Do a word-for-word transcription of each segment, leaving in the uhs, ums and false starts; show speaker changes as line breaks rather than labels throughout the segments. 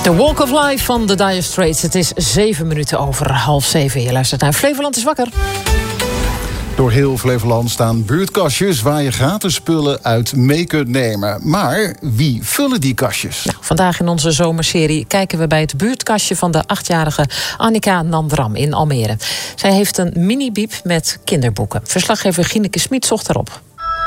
The Walk of Life van The Dire Straits. Het is zeven minuten over half zeven. Je luistert naar Flevoland is wakker.
Door heel Flevoland staan buurtkastjes waar je gratis spullen uit mee kunt nemen. Maar wie vullen die kastjes?
Nou, vandaag in onze zomerserie kijken we bij het buurtkastje van de achtjarige Annika Nandram in Almere. Zij heeft een mini-biep met kinderboeken. Verslaggever Gineke Smit zocht erop.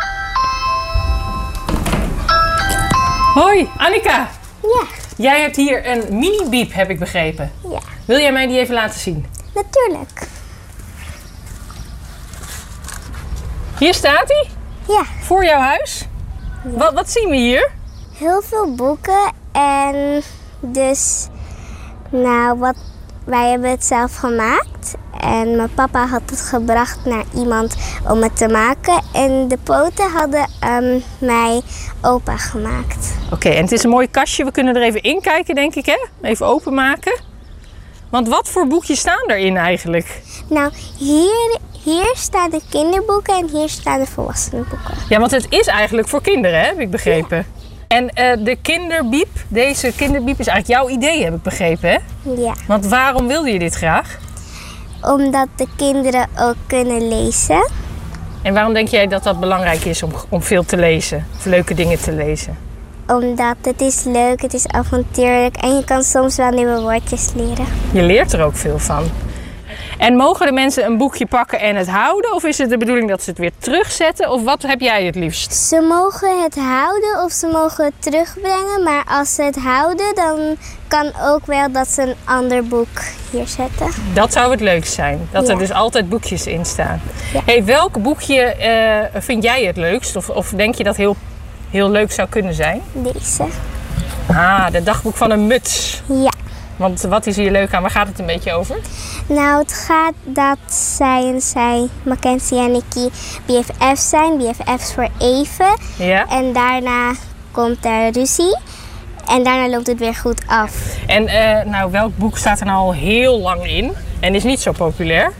Hoi, Annika.
Ja.
Jij hebt hier een mini-biep, heb ik begrepen.
Ja.
Wil jij mij die even laten zien?
Natuurlijk.
Hier staat hij?
Ja.
Voor jouw huis? Ja. Wat, wat zien we hier?
Heel veel boeken en dus, nou, wat, wij hebben het zelf gemaakt. En mijn papa had het gebracht naar iemand om het te maken. En de poten hadden um, mij opa gemaakt.
Oké, okay, en het is een mooi kastje. We kunnen er even in kijken, denk ik, hè? Even openmaken. Want wat voor boekjes staan erin eigenlijk?
Nou, hier, hier staan de kinderboeken en hier staan de volwassenenboeken.
Ja, want het is eigenlijk voor kinderen, hè? Heb ik begrepen. Ja. En uh, de kinderbiep, deze kinderbiep is eigenlijk jouw idee, heb ik begrepen, hè?
Ja.
Want waarom wilde je dit graag?
Omdat de kinderen ook kunnen lezen.
En waarom denk jij dat dat belangrijk is om, om veel te lezen? Of leuke dingen te lezen?
Omdat het is leuk, het is avontuurlijk en je kan soms wel nieuwe woordjes leren.
Je leert er ook veel van. En mogen de mensen een boekje pakken en het houden? Of is het de bedoeling dat ze het weer terugzetten? Of wat heb jij het liefst?
Ze mogen het houden of ze mogen het terugbrengen. Maar als ze het houden, dan kan ook wel dat ze een ander boek hier zetten.
Dat zou het leukst zijn. Dat ja. er dus altijd boekjes in staan. Ja. Hey, welk boekje uh, vind jij het leukst? Of, of denk je dat heel, heel leuk zou kunnen zijn?
Deze.
Ah, de dagboek van een muts.
Ja.
Want wat is hier leuk aan? Waar gaat het een beetje over?
Nou, het gaat dat zij en zij, Mackenzie en Nicky, B F F's zijn. B F F's voor even.
Ja.
En daarna komt er ruzie. En daarna loopt het weer goed af.
En uh, nou, welk boek staat er nou al heel lang in en is niet zo populair?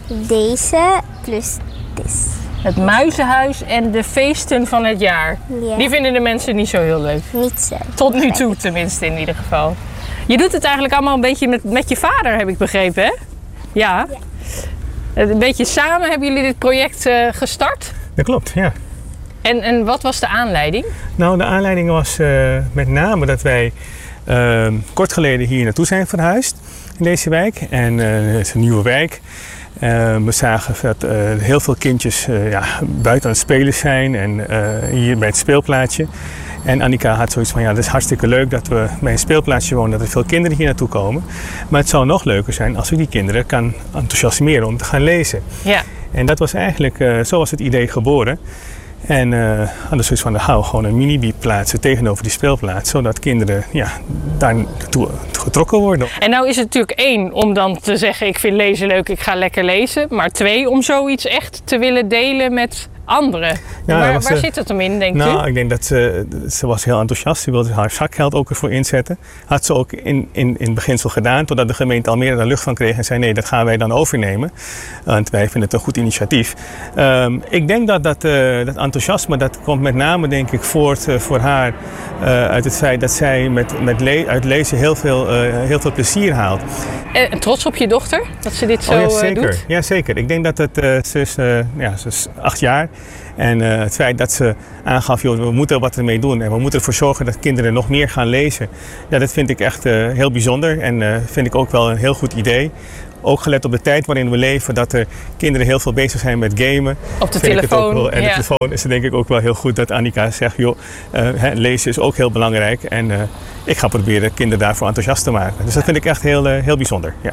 Deze plus dit.
Het Muizenhuis en de feesten van het jaar.
Ja. Die
vinden de mensen niet zo heel leuk.
Niet zo.
Tot nu toe tenminste in ieder geval. Je doet het eigenlijk allemaal een beetje met, met je vader, heb ik begrepen, hè? Ja. ja. Een beetje samen hebben jullie dit project uh, gestart?
Dat klopt, ja.
En, en wat was de aanleiding?
Nou, de aanleiding was uh, met name dat wij uh, kort geleden hier naartoe zijn verhuisd in deze wijk. En uh, het is een nieuwe wijk. Uh, we zagen dat uh, heel veel kindjes uh, ja, buiten aan het spelen zijn en uh, hier bij het speelplaatsje. En Annika had zoiets van, ja, het is hartstikke leuk dat we bij een speelplaatsje wonen, dat er veel kinderen hier naartoe komen. Maar het zou nog leuker zijn als we die kinderen kan enthousiasmeren om te gaan lezen.
Ja.
En dat was eigenlijk, uh, zo was het idee geboren. En uh, hadden zoiets van, hou gewoon een mini-biep plaatsen tegenover die speelplaats, zodat kinderen ja, daar naartoe getrokken worden.
En nou is het natuurlijk één om dan te zeggen, ik vind lezen leuk, ik ga lekker lezen. Maar twee, om zoiets echt te willen delen met anderen. Ja, waar waar uh, zit het hem in, denk
nou,
u?
Nou, ik denk dat ze, ze was heel enthousiast. Ze wilde haar zakgeld ook ervoor inzetten. Had ze ook in, in, in beginsel gedaan, totdat de gemeente Almere daar lucht van kreeg en zei, nee, dat gaan wij dan overnemen. Want wij vinden het een goed initiatief. Um, ik denk dat dat, uh, dat enthousiasme, dat komt met name, denk ik, voort uh, voor haar uh, uit het feit dat zij met, met le- uit lezen heel veel, uh, heel veel plezier haalt.
En trots op je dochter, dat ze dit zo
oh, ja, zeker.
doet?
Ja, zeker. Ik denk dat het, uh, ze, is, uh, ja, ze is acht jaar. En uh, het feit dat ze aangaf, joh, we moeten wat ermee doen. En we moeten ervoor zorgen dat kinderen nog meer gaan lezen. Ja, dat vind ik echt uh, heel bijzonder. En uh, vind ik ook wel een heel goed idee. Ook gelet op de tijd waarin we leven, dat er kinderen heel veel bezig zijn met gamen.
Op de telefoon.
Wel, en
ja.
de telefoon is het denk ik ook wel heel goed dat Annika zegt, joh, uh, hè, lezen is ook heel belangrijk. En uh, ik ga proberen kinderen daarvoor enthousiast te maken. Dus dat vind ik echt heel, uh, heel bijzonder. Ja.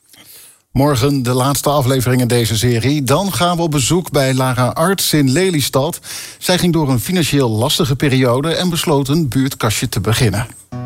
Morgen de laatste aflevering in deze serie. Dan gaan we op bezoek bij Lara Arts in Lelystad. Zij ging door een financieel lastige periode en besloot een buurtkastje te beginnen.